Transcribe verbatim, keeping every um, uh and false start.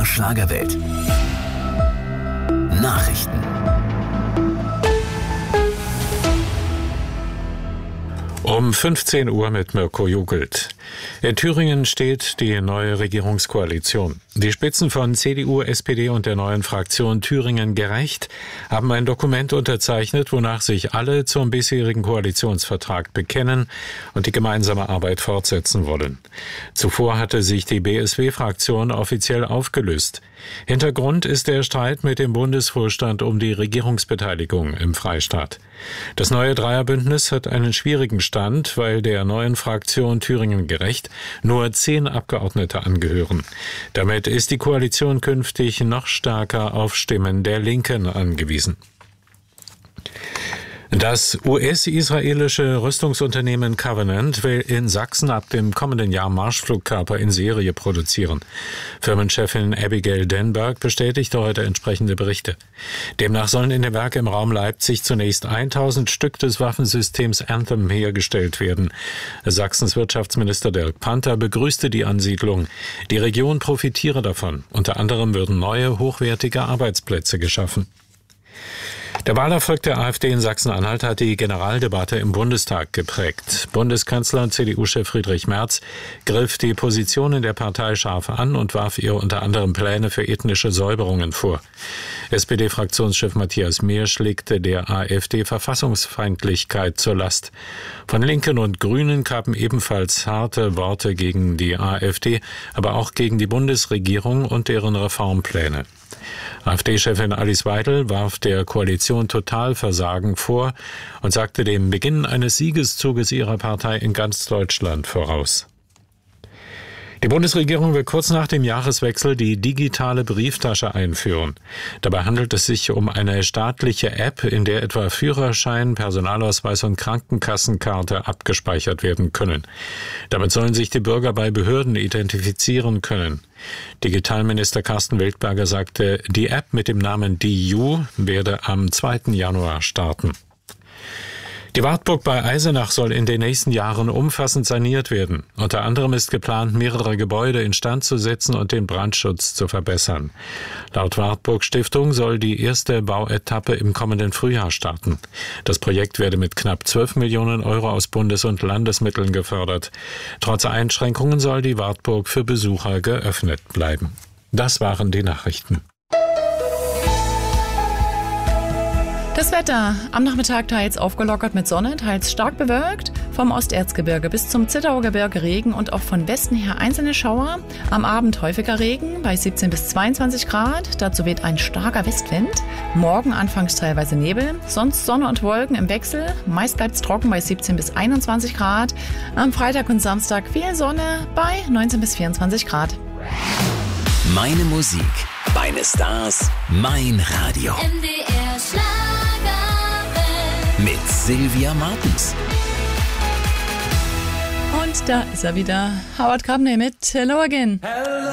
der Schlagerwelt. Nachrichten. Um fünfzehn Uhr mit Mirko Jugelt. In Thüringen steht die neue Regierungskoalition. Die Spitzen von C D U, S P D und der neuen Fraktion Thüringen gerecht haben ein Dokument unterzeichnet, wonach sich alle zum bisherigen Koalitionsvertrag bekennen und die gemeinsame Arbeit fortsetzen wollen. Zuvor hatte sich die B S W-Fraktion offiziell aufgelöst. Hintergrund ist der Streit mit dem Bundesvorstand um die Regierungsbeteiligung im Freistaat. Das neue Dreierbündnis hat einen schwierigen Stand, weil der neuen Fraktion Thüringen gerecht nur zehn Abgeordnete angehören. Damit ist die Koalition künftig noch stärker auf Stimmen der Linken angewiesen. Das U S-israelische Rüstungsunternehmen Covenant will in Sachsen ab dem kommenden Jahr Marschflugkörper in Serie produzieren. Firmenchefin Abigail Denberg bestätigte heute entsprechende Berichte. Demnach sollen in dem Werk im Raum Leipzig zunächst tausend Stück des Waffensystems Anthem hergestellt werden. Sachsens Wirtschaftsminister Dirk Panther begrüßte die Ansiedlung. Die Region profitiere davon. Unter anderem würden neue, hochwertige Arbeitsplätze geschaffen. Der Wahlerfolg der AfD in Sachsen-Anhalt hat die Generaldebatte im Bundestag geprägt. Bundeskanzler und C D U-Chef Friedrich Merz griff die Positionen der Partei scharf an und warf ihr unter anderem Pläne für ethnische Säuberungen vor. S P D-Fraktionschef Matthias Meersch legte der AfD Verfassungsfeindlichkeit zur Last. Von Linken und Grünen kamen ebenfalls harte Worte gegen die AfD, aber auch gegen die Bundesregierung und deren Reformpläne. AfD-Chefin Alice Weidel warf der Koalition Totalversagen vor und sagte dem Beginn eines Siegeszuges ihrer Partei in ganz Deutschland voraus. Die Bundesregierung will kurz nach dem Jahreswechsel die digitale Brieftasche einführen. Dabei handelt es sich um eine staatliche App, in der etwa Führerschein, Personalausweis und Krankenkassenkarte abgespeichert werden können. Damit sollen sich die Bürger bei Behörden identifizieren können. Digitalminister Carsten Wildberger sagte, die App mit dem Namen D U werde am zweiten Januar starten. Die Wartburg bei Eisenach soll in den nächsten Jahren umfassend saniert werden. Unter anderem ist geplant, mehrere Gebäude instand zu setzen und den Brandschutz zu verbessern. Laut Wartburg Stiftung soll die erste Bauetappe im kommenden Frühjahr starten. Das Projekt werde mit knapp zwölf Millionen Euro aus Bundes- und Landesmitteln gefördert. Trotz Einschränkungen soll die Wartburg für Besucher geöffnet bleiben. Das waren die Nachrichten. Das Wetter. Am Nachmittag teils aufgelockert mit Sonne, teils stark bewölkt. Vom Osterzgebirge bis zum Zittauer Gebirge Regen und auch von Westen her einzelne Schauer. Am Abend häufiger Regen bei siebzehn bis zweiundzwanzig Grad. Dazu weht ein starker Westwind. Morgen anfangs teilweise Nebel. Sonst Sonne und Wolken im Wechsel. Meist bleibt es trocken bei siebzehn bis einundzwanzig Grad. Am Freitag und Samstag viel Sonne bei neunzehn bis vierundzwanzig Grad. Meine Musik, meine Stars, mein Radio. M D R Schlagerwelt. Mit Sylvia Martens. Und da ist er wieder. Howard Carpney mit Hello Again. Hello